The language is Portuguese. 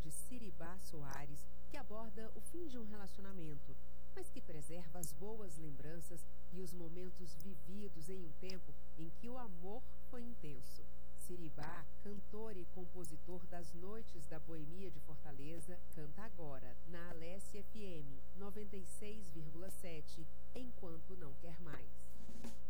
de Siribá Soares, que aborda o fim de um relacionamento, mas que preserva as boas lembranças e os momentos vividos em um tempo em que o amor foi intenso. Siribá, cantor e compositor das Noites da Boemia de Fortaleza, canta agora, na Alesse FM 96,7,